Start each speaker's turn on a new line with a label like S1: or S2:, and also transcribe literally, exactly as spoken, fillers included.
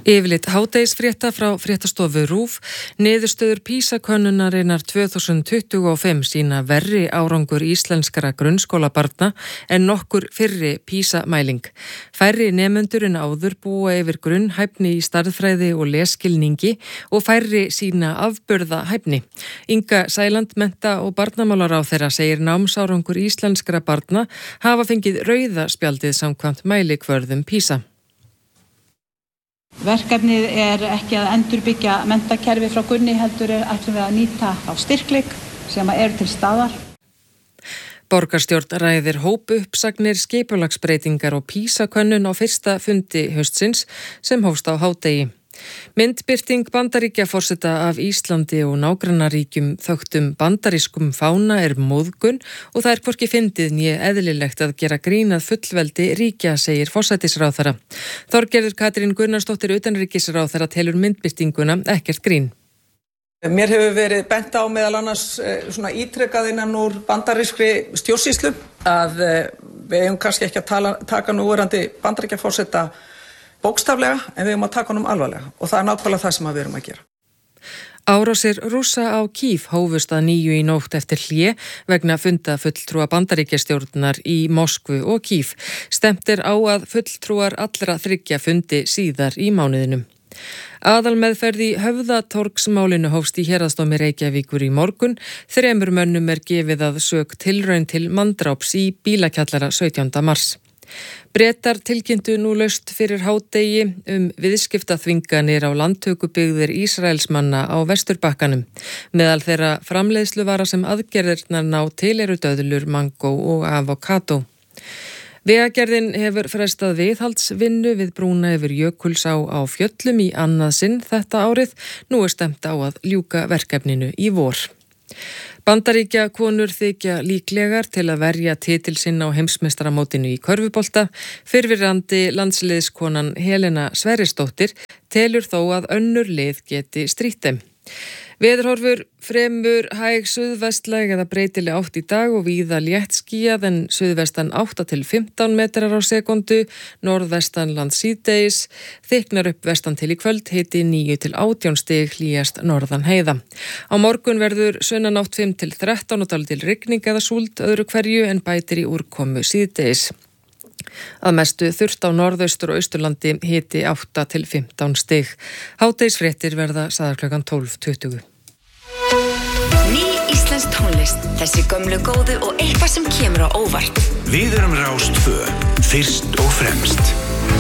S1: Yfirlit hádegisfrétta frá fréttastofu RÚV. Niðurstöður PISA-könnunarinnar tvö þúsund tuttugu og fimm sína verri árangur íslenskra grunnskólabarna en nokkur fyrri PISA-mæling. Færri nemendur en áður búa yfir grunnhæfni í stærðfræði og lesskilningi og færri sína afburða hæfni. Inga Sæland, mennta- og barnamálaráðherra, segir námsárangur íslenskra barna hafa fengið rauða spjaldið samkvæmt mælikvörðum PISA.
S2: Verkefnið er ekki að endurbyggja menntakerfi frá grunni, heldur er ætlum við að nýta á styrkleik sem eru til staðar.
S1: Borgarstjórn ræðir hópuppsagnir, skipulagsbreytingar og PISA-könnun á fyrsta fundi haustsins sem hófst á hádegi. Myndbirting Bandaríkjaforseta af Íslandi og nágrannaríkjum þögtum bandarískum fána er móðgun og það er hvorki fyndið né eðlilegt að gera grín að fullveldi ríkja, segir forsætisráðherra. Þorgerður Katrín Gunnarsdóttir utanríkisráðherra telur myndbirtinguna ekkert grín.
S3: Mér hefur verið bent á meðal annars svona ítrekað innan úr bandarískri stjórnsýslu að við eigum kannski ekki að tala, taka núverandi Bandaríkjaforseta bókstaflega, en við erum að taka honum alvarlega og það er nákvæmlega það sem við erum að gera.
S1: Árásir Rússa á Kív hófust að nýju í nótt eftir hlé vegna funda fulltrúa Bandaríkjastjórnar í Moskvu og Kív. Stemt er á að fulltrúar allra þriggja fundi síðar í mánuðinum. Aðalmeðferð í Höfðatorgsmálinu hófst í héraðsdómi Reykjavíkur í morgun. Þremur mönnum er gefið að sök tilraun til manndráps í bílakjallara sautjánda mars. Bretar tilkynntu nú laust fyrir hádegi um viðskiptaþvinganir á landtökubyggðir Ísraelsmanna á Vesturbakkanum. Meðal þeirra framleiðsluvara sem aðgerðirnar ná til eru döðlur, mangó og avokado. Vegagerðin hefur frestað viðhaldsvinnu við brúna yfir Jökulsá á Fjöllum í annað sinn þetta árið. Nú er stemt á að ljúka verkefninu í vor. Bandaríkja konur þykja líklegar til að verja titil sinn á heimsmeistaramótinu í körfubolta. Fyrrverandi landsliðskonan Helena Sverrisdóttir telur þó að önnur lið geti strítt þeim. Veðurhorfur: fremur hæg suðvestlæg eða breytileg átt í dag og víða léttskýjað en suðvestan átta til fimmtán metrar á sekundu, norðvestanland síðdegis, þykknar upp vestan til í kvöld, hiti níu til átján stig, hlýjast norðan heiða. Á morgun verður sunnanátt fimm til þrettán og dálítil rigning eða súld öðru hverju en bætir í úrkomu síðdegis. Að mestu þurrt á norðaustur og austurlandi, hiti átta til fimmtán stig. Hádegisfréttir verða sagðar klukkan tólf tuttugu.
S4: Ný íslensk tónlist, þessi gömlu góðu og eitthvað sem kemur á óvart.
S5: Við erum Rás tvö, fyrst og fremst.